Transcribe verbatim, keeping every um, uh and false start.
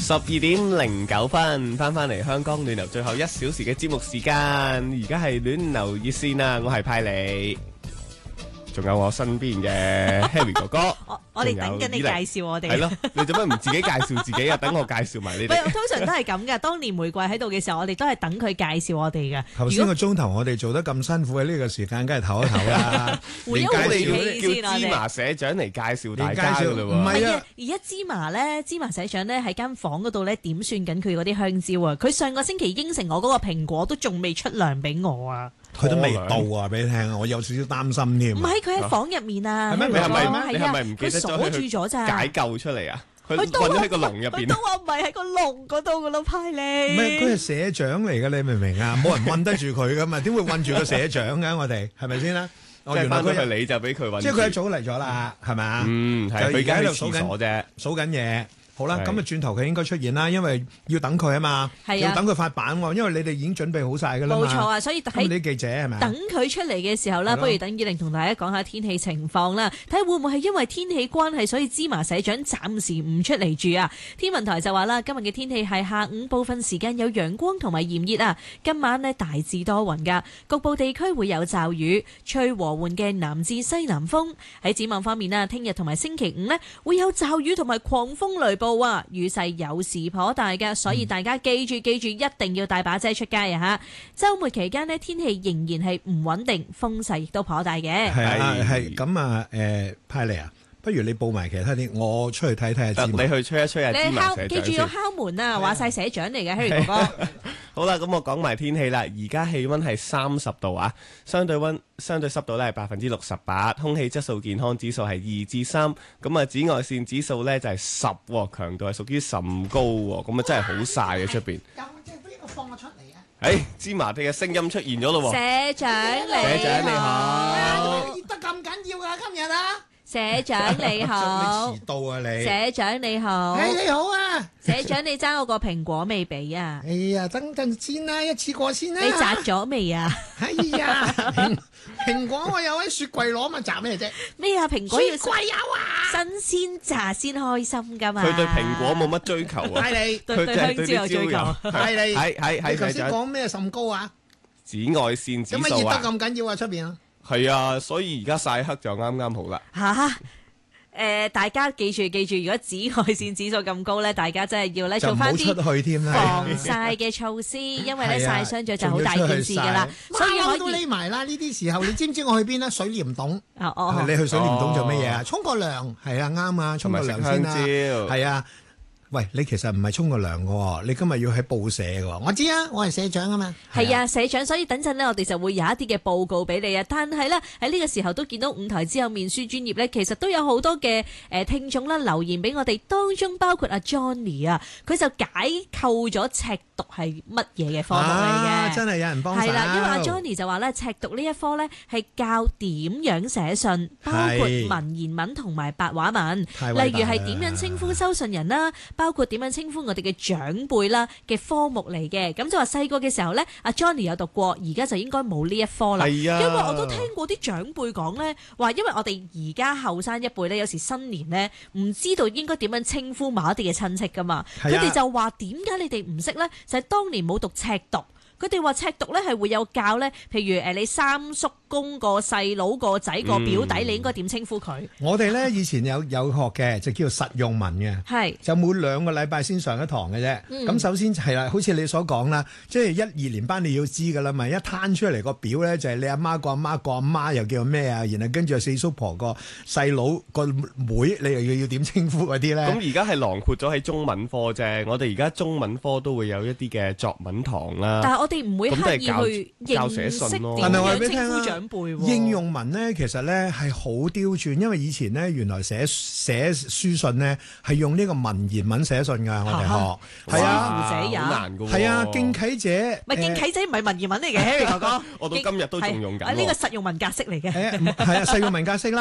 十二點零九分，翻返嚟香港暖流最後一小時嘅節目時間，而家係暖流熱線啊！我係派你，仲有我身邊嘅 Harry 哥哥。 我我哋等緊你介紹我哋。 係咯，你做乜唔自己介紹自己啊？等我介紹埋你哋。 喂，我通常都係咁噶。當年玫瑰喺度嘅時候，我哋都係等佢介紹我哋噶。 頭先個鐘頭我哋做得咁辛苦，喺呢個時間，梗係唞一唞啦。 回一介回紹氣先叫芝麻社長嚟介紹大介家噶紹啦喎。 唔係啊， 而家芝麻咧，芝麻社長咧喺間房嗰度咧點算緊佢嗰啲香蕉啊！佢上個星期應承我嗰個蘋果都仲未出糧俾我啊！ 佢都未到啊！俾你聽啊，我有少少擔心添。 唔係，佢喺房入面啊。 係咩你係咪你係啊係咪唔記得佢鎖住咗咋？ 解救出嚟啊！佢佢都話困咗喺個籠入邊佢都。話唔係喺個籠嗰度噶咯，派你。 唔係，佢係社長嚟嘅，你明唔明啊？冇人韞得住佢噶嘛？點會韞住個社長嘅？我哋係咪先啦？ 即係翻到去你就俾佢揾。 即係佢一早嚟咗啦，係咪啊？ 嗯，係佢而家喺度數緊啫， 數緊嘢。好啦， 係咁啊轉頭佢應該出現啦，因為要等佢啊嘛， 係啊要等佢發版喎，因為你哋已經準備好晒噶啦嘛。 冇錯啊，所以咁喺你啲記者係咪？ 等佢出嚟嘅時候啦， 係咯不如等以玲同大家講下天氣情況啦，睇下會唔會係因為天氣關係，所以芝麻社長暫時唔出嚟住啊。天文台就話啦，今日嘅天氣係下午部分時間有陽光同埋炎熱啊，今晚呢大致多雲噶，局部地區會有驟雨，吹和緩嘅南至西南風。喺展望方面啊，聽日同埋星期五呢會有驟雨同埋狂風雷暴啊，雨勢有時頗大嘅，所以大家記住記住，一定要帶把遮出街啊！吓，週末期間呢，天氣仍然係唔穩定，風勢亦都頗大嘅。 係啊， 係係咁啊，誒派嚟啊，不如你報埋其他啲，我出去睇睇下。 得你去吹一吹啊！芝你敲麻社長記住要先。 敲門啊！話晒社長嚟嘅 Harry 哥哥。 好啦，咁我講埋天氣啦。而家氣溫係三十度啊，相對溫相對濕度咧係百分之六十八，空氣質素健康指數係二至三。咁啊，紫外線指數咧就係十，強度係屬於甚高喎。咁啊，真係好曬嘅出邊。 咁即係呢個放我出嚟啊！ 誒，芝麻地嘅聲音出現咗咯喎。 社長你社長你好。 熱得咁緊要㗎，今日啊！ 社長你好你遲，到啊你！ 社長你好， 誒你好啊！ 社長你爭我個蘋果未俾啊？ 哎呀，等陣先啦，一次過先啦。 你摘咗未啊？ 哎呀，蘋蘋果我有喺雪櫃攞嘛，摘咩啫？ 咩啊？蘋果要雪櫃有啊！ 新鮮榨先開心噶嘛？ 佢對蘋果冇乜追求啊。 係你， 對對香蕉有追求。 係你， 係係係你頭先社長。 講咩甚高啊？ 紫外線指咁啊熱得數啊， 咁緊要啊，出邊啊！ 係啊，所以而家曬黑就啱啱好啦。 吓，誒，大家記住記住，如果紫外線指數咁高咧，大家真係要咧就唔好做翻啲出去添啦。 防曬嘅措施，因為咧係啊曬傷咗就好大件事噶啦，所以可所以我都以匿埋啦。呢啲時候，你知唔知我去邊啊？水簾洞。 哦哦， 你去水簾洞做乜嘢啊？ 沖個涼。 係啊，啱啊，沖個涼同埋食香先啦。 蕉。 係啊，喂，你其實唔係沖個涼嘅喎，你今日要喺報社嘅喎。 我知啊，我係社長啊嘛。 係啊，社長，所以等陣呢，我哋就會有一啲嘅報告俾你啊。但係呢，喺呢個時候都見到五台之後面書專業呢，其實都有好多嘅誒聽眾啦留言俾我哋，當中包括阿 Johnny 啊，佢就解構咗赤讀係乜嘢嘅科目嚟啊， 嘅。 真係有人幫手。 係啦，因為阿 Johnny 就話咧，赤讀呢一科咧係教點樣寫信，包括文言文同埋白話文， 太偉大啦例如係點樣稱呼收信人啦，包括點樣稱呼我哋嘅長輩啦嘅科目嚟嘅。咁就話細個嘅時候咧，阿 Johnny 有讀過，而家就應該冇呢一科啦。 係啊因為我都聽過啲長輩講咧，話因為我哋而家後生一輩咧，有時新年咧唔知道應該點樣稱呼某一啲嘅親戚噶嘛，佢係啊哋就話點解你哋唔識咧？就係當年冇讀赤讀。佢哋話赤讀咧係會有教咧，譬如誒你三叔公個細佬個仔個表弟，你應該點稱呼佢？ 我哋咧以前有有學嘅，就叫做實用文嘅。 係就每兩個禮拜先上一堂嘅啫。咁、 嗯首先係啦，好似你所講啦，即係一二年班你要知噶啦嘛，一攤出嚟個表咧就係你阿媽個阿媽個阿媽又叫做咩啊，然後跟住四叔婆個細佬個妹，你又要要點稱呼嗰啲咧？ 咁而家係囊括咗喺中文科啫，我哋而家中文科都會有一啲嘅作文堂啦。 但係我哋唔會刻意去咁都係教教認寫識點信咯但係我話樣俾你聽啊稱呼長輩喎。 應用文咧，其實咧係好刁鑽，因為以前咧原來寫寫書信咧係用呢個文言文寫信㗎，我哋學係哇啊， 師傅者也好難㗎喎。 係啊，敬啟者唔係敬啟仔唔係文言文嚟嘅，Harry 哥哥， 我到今日都仲用緊喎係啊呢個實用文格式嚟嘅。 誒係啊，實用文格式啦。